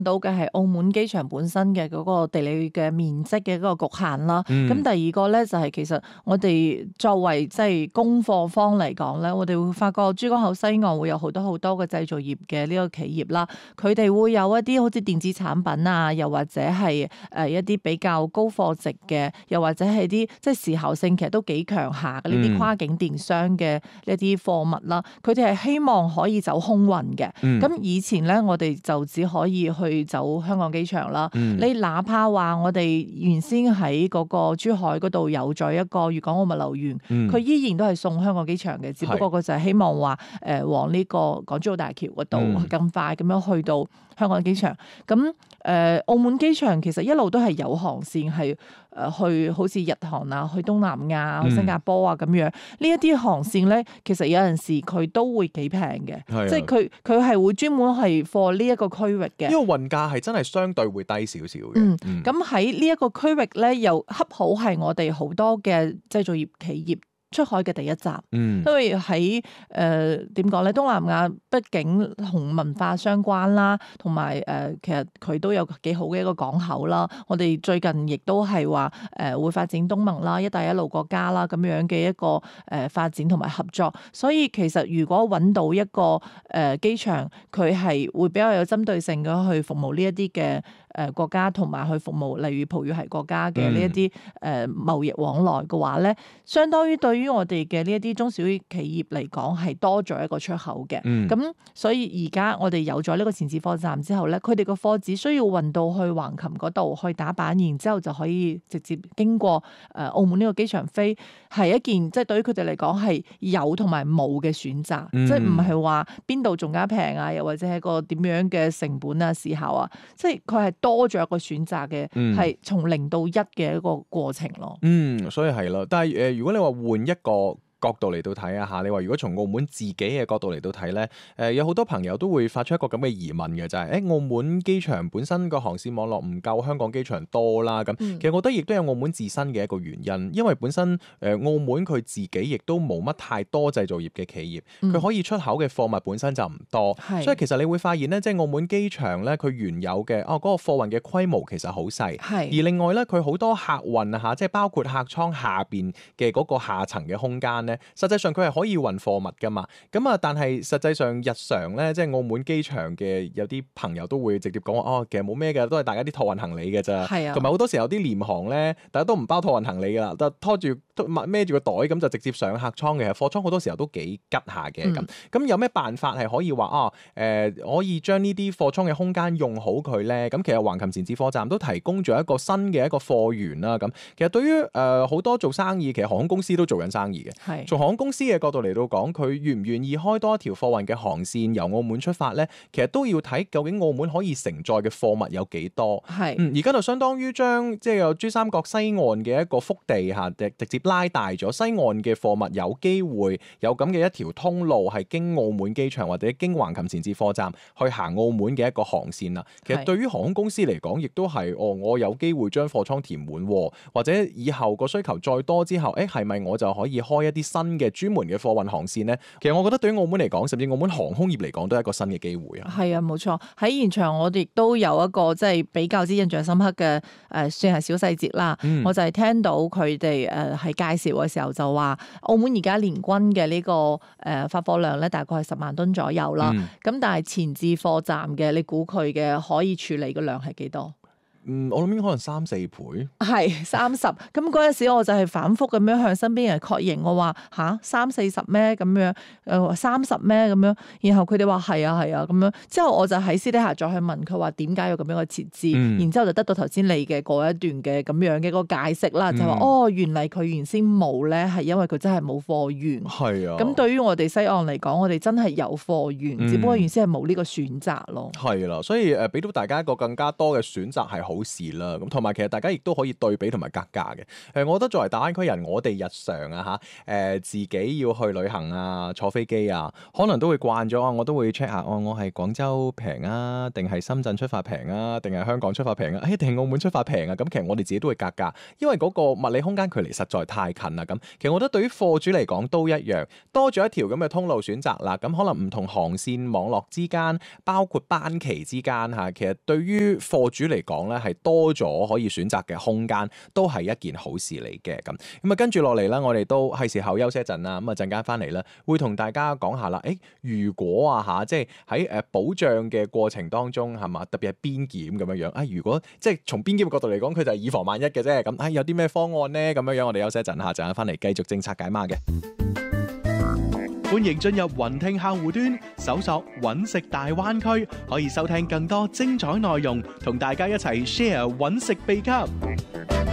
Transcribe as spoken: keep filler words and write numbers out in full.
到嘅係澳門機場本身嘅嗰個地理嘅面積嘅嗰個局限啦。咁、嗯、第二個咧就係、是、其實我哋作為即係供貨方嚟講咧，我哋會發覺珠江口西岸會有好多好多嘅製造業嘅呢個企業啦，佢哋會有一啲好似電子產品啊，又或者係誒一啲比較高貨值嘅，又或者係啲即係時效性其實都幾強下嘅呢啲跨境電商嘅一啲貨物啦，佢哋係希望可以走空運嘅。咁、嗯、以前咧我哋就只可以去去走香港機場啦，嗯、你哪怕話我哋原先喺嗰個珠海嗰度有咗一個粵港澳物流園，佢、嗯、依然都係送香港機場嘅，只不過佢就係希望話誒、呃、往呢個港珠澳大橋嗰度更快咁樣去到香港機場。咁誒、呃、澳門機場其實一路都係有航線係誒去好似日韓啊、去東南亞、去新加坡啊咁樣。呢一啲航線咧，其實有陣時佢都會幾平嘅，的即係佢佢係會專門係貨呢一個區域嘅。 因為運價係真係相對會低少少嘅。 嗯，咁喺呢一個區域咧，又恰好係我哋好多嘅製造業企業出海嘅第一站。嗯，因為喺誒點講咧，東南亞畢竟同文化相關啦，同埋誒其實佢都有幾好嘅一個港口啦。我哋最近亦都係話誒會發展東盟啦、一帶一路國家啦咁樣嘅一個誒發展同埋合作。所以其實如果揾到一個誒機場，佢係會比較有針對性嘅去服務呢一啲嘅誒國家，同埋去服務例如葡語系國家嘅呢一啲誒貿易往來嘅話咧，相當於對於我哋嘅呢一啲中小企業嚟講係多咗一個出口嘅。咁、嗯、所以而家我哋有咗呢個前置貨站之後咧，佢哋個貨只需要運到去橫琴嗰度去打板，然之後就可以直接經過誒澳門呢個機場飛，係一件即係對於佢哋嚟講係有同埋冇嘅選擇，嗯、即係唔係話邊度仲加平啊，又或者係個點樣嘅成本啊、時效啊，即係佢係多咗一個選擇嘅，係從零到一嘅一個過程咯。 嗯，所以係咯，但係誒、呃，如果你話換一個角度嚟到睇啊嚇，你話如果從澳門自己嘅角度嚟到睇咧，誒、呃、有好多朋友都會發出一個咁嘅疑問嘅，就係、是、誒澳門機場本身個航線網絡唔夠香港機場多啦，咁其實我覺得亦都有澳門自身嘅一個原因，因為本身誒、呃、澳門佢自己亦都冇乜太多製造業嘅企業，佢、嗯、可以出口嘅貨物本身就唔多，是所以其實你會發現咧，即係澳門機場咧，佢原有嘅哦嗰、那個貨運嘅規模其實好細，是而另外咧佢好多客運啊嚇，即係包括客艙下邊嘅嗰個下層嘅空間咧。實際上佢係可以運貨物噶嘛，咁啊，但係實際上日常咧，即係澳門機場嘅有啲朋友都會直接講話，哦，其實冇咩嘅，都係大家啲託運行李嘅咋，同埋好多時候啲廉航咧，大家都唔包託運行李噶啦，就拖住孭住個袋咁就直接上客艙嘅，貨艙好多時候都幾吉下嘅咁。咁、嗯、有咩辦法係可以話啊？誒、呃，可以將呢啲貨艙嘅空間用好佢咧？咁其實橫琴前置貨站都提供咗一個新嘅一個貨源啦。咁其實對於誒好多做生意，其實航空公司都做緊生意嘅。從航空公司嘅角度嚟到講，佢願唔願意開多一條貨運嘅航線由澳門出發咧？其實都要睇究竟澳門可以承載嘅貨物有幾多。係，嗯，而家就相當於將即係有珠三角西岸嘅一個腹地嚇，直直接拉大咗，西岸嘅貨物有機會有咁嘅一條通路係經澳門機場或者經橫琴前置貨站去行澳門嘅一個航線啦。其實對於航空公司嚟講，亦都係哦，我有機會將貨倉填滿，或者以後個需求再多之後，誒係咪我就可以開一啲新嘅專門嘅貨運航線咧？其實我覺得對於澳門嚟講，甚至澳門航空業嚟講，都係一個新嘅機會啊。係啊， 冇錯。喺現場我哋都有一個即係比較之印象深刻嘅誒、呃，算係小細節啦。嗯、我就係聽到佢哋誒喺介紹嘅時候就話，澳門而家年均嘅呢、這個誒、呃、發貨量咧，大概係十萬噸左右啦。咁、嗯、但係前置貨站嘅，你估佢嘅可以處理嘅量係幾多？ 嗯，我諗應該可能三四倍， 係三十。咁嗰陣時我就係反覆咁樣向身邊人確認，我話吓三四十咩咁樣，誒三十咩咁樣，然後佢哋話係啊係啊咁樣。之後我就喺私底下再去問佢話點解要咁樣嘅設置，嗯、然之後就得到頭先你嘅嗰一段嘅咁樣嘅一個解釋啦，就話、嗯、哦原嚟佢原先冇咧，係因為佢真係冇貨源。係啊。咁對於我哋西岸嚟講，我哋真係有貨源，嗯、只不過原先係冇呢個選擇咯。係啦，所以誒俾到大家一個更加多嘅選擇係好事啦。咁同埋其實大家亦都可以對比同埋格價嘅。誒，我覺得作為大灣區人，我哋日常啊嚇誒自己要去旅行啊，坐飛機啊，可能都會慣咗啊，我都會 check 下，哦，我係廣州平啊，定係深圳出發平啊，定係香港出發平啊，誒定係澳門出發平啊。咁其實我哋自己都會格價，因為嗰個物理空間距離實在太近啦。咁其實我覺得對於貨主嚟講都一樣，多咗一條咁嘅通路選擇啦。咁可能唔同航線網絡之間，包括班期之間嚇，其實對於貨主嚟講咧係多咗可以選擇嘅空間，都係一件好事嚟嘅。咁咁啊，跟住落嚟咧，我哋都係時候休息一陣啦。咁啊，陣間翻嚟咧，會同大家講下啦。誒，如果啊嚇，即係喺誒保障嘅過程當中係嘛，特別係邊檢咁樣樣啊，如果即係從邊檢嘅角度嚟講，佢就係以防萬一嘅啫。咁啊，有啲咩方案咧？咁樣樣，我哋休息一陣下，陣間翻嚟繼續政策解碼嘅。 歡迎進入雲聽客戶端，搜索揾食大灣區，可以收聽更多精彩內容，同大家一齊 share 揾食秘笈。